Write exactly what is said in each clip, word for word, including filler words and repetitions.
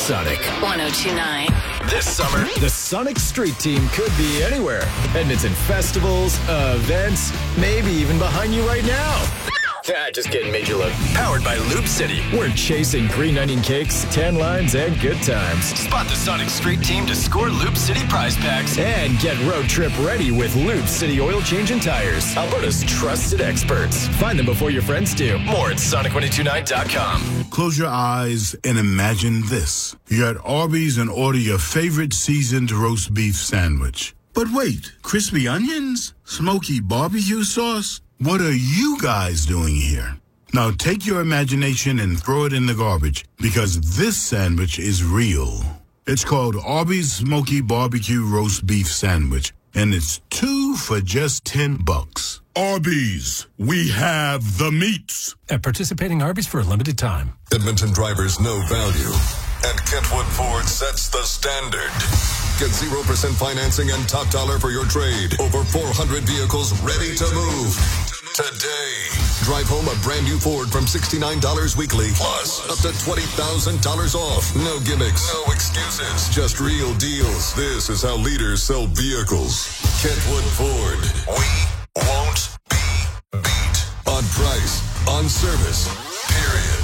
Sonic. one oh two point nine. This summer, the Sonic Street Team could be anywhere. Edmonton festivals, events, maybe even behind you right now. Ah, just kidding, Major Load. Powered by Loop City. We're chasing green onion cakes, tan lines, and good times. Spot the Sonic Street Team to score Loop City prize packs. And get road trip ready with Loop City oil change and tires. Alberta's trusted experts. Find them before your friends do. More at Sonic one oh two nine dot com. Close your eyes and imagine this. You're at Arby's and order your favorite seasoned roast beef sandwich. But wait, crispy onions? Smoky barbecue sauce? What are you guys doing here? Now take your imagination and throw it in the garbage, because this sandwich is real. It's called Arby's Smoky Barbecue Roast Beef Sandwich, and it's two for just ten bucks. Arby's, we have the meats. At participating Arby's for a limited time. Edmonton drivers know value, and Kentwood Ford sets the standard. Get zero percent financing and top dollar for your trade. Over four hundred vehicles ready to move today. Drive home a brand new Ford from sixty-nine dollars weekly, plus up to twenty thousand dollars off. No gimmicks, no excuses, just real deals. This is how leaders sell vehicles. Kentwood Ford. We won't be beat on price, on service, period.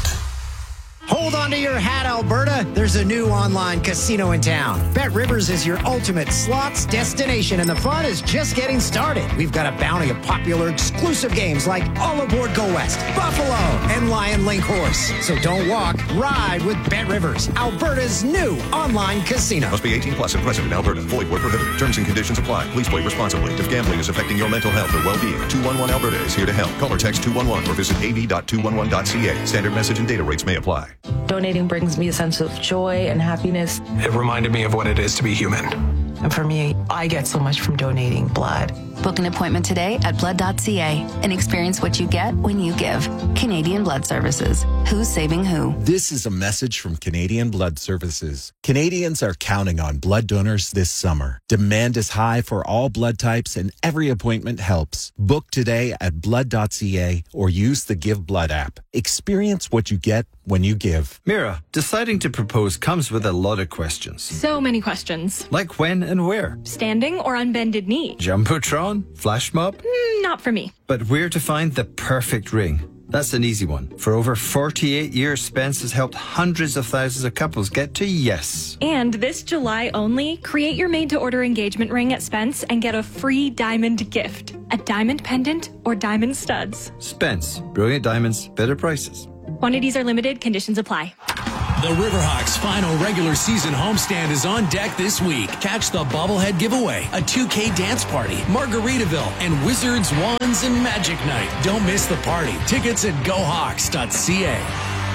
Hold on to your hat, Alberta. There's a new online casino in town. Bet Rivers is your ultimate slots destination, and the fun is just getting started. We've got a bounty of popular exclusive games like All Aboard Go West, Buffalo, and Lion Link Horse. So don't walk, ride with Bet Rivers, Alberta's new online casino. Must be eighteen plus and present in Alberta. Void where prohibited. Terms and conditions apply. Please play responsibly. If gambling is affecting your mental health or well-being, two one one Alberta is here to help. Call or text two one one or visit a v dot two one one dot c a. Standard message and data rates may apply. Donating brings me a sense of joy and happiness. It reminded me of what it is to be human. And for me, I get so much from donating blood. Book an appointment today at blood dot c a and experience what you get when you give. Canadian Blood Services. Who's saving who? This is a message from Canadian Blood Services. Canadians are counting on blood donors this summer. Demand is high for all blood types and every appointment helps. Book today at blood dot c a or use the Give Blood app. Experience what you get when you give. Mira, deciding to propose comes with a lot of questions. So many questions. Like when and where? Standing or on bended knee? Jumbotron? Flash mob? Mm, not for me. But where to find the perfect ring? That's an easy one. For over forty-eight years, Spence has helped hundreds of thousands of couples get to yes. And this July only, create your made-to-order engagement ring at Spence and get a free diamond gift. A diamond pendant or diamond studs. Spence. Brilliant diamonds, better prices. Quantities are limited. Conditions apply. The Riverhawks' final regular season homestand is on deck this week. Catch the bobblehead giveaway, a two K dance party, Margaritaville, and Wizards, Wands, and Magic Night. Don't miss the party. Tickets at go hawks dot c a.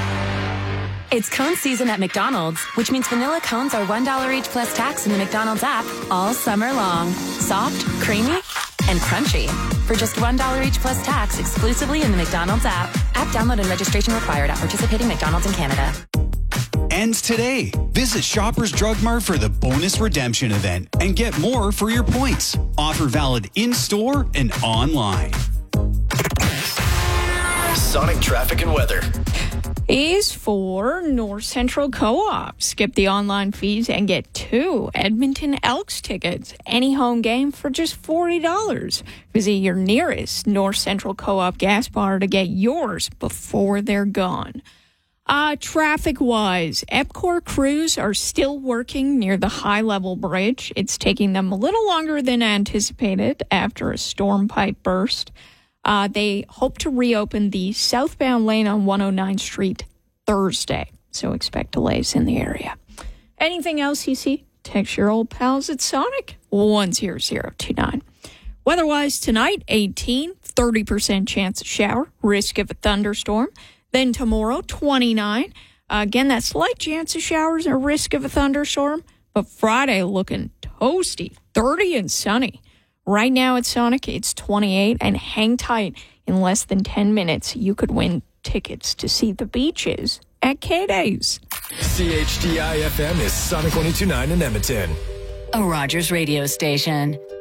It's cone season at McDonald's, which means vanilla cones are one dollar each plus tax in the McDonald's app all summer long. Soft, creamy, and crunchy. For just one dollar each plus tax exclusively in the McDonald's app. App download and registration required at participating McDonald's in Canada. Ends today. Visit Shoppers Drug Mart for the bonus redemption event and get more for your points. Offer valid in-store and online. Sonic traffic and weather is for North Central Co-op. Skip the online fees and get two Edmonton Elks tickets. Any home game for just forty dollars. Visit your nearest North Central Co-op gas bar to get yours before they're gone. Uh, traffic-wise, Epcor crews are still working near the high-level bridge. It's taking them a little longer than anticipated after a storm pipe burst. Uh, they hope to reopen the southbound lane on one oh ninth Street Thursday, so expect delays in the area. Anything else you see? Text your old pals at Sonic one zero zero two nine. Weather-wise, tonight, eighteen, thirty percent chance of shower, risk of a thunderstorm. Then tomorrow, twenty-nine. Uh, again, that slight chance of showers and a risk of a thunderstorm. But Friday looking toasty, thirty and sunny. Right now at Sonic, it's twenty-eight, and hang tight. In less than ten minutes, you could win tickets to see the beaches at K-Days. C H D I F M is Sonic one oh two point nine in Edmonton. A Rogers radio station.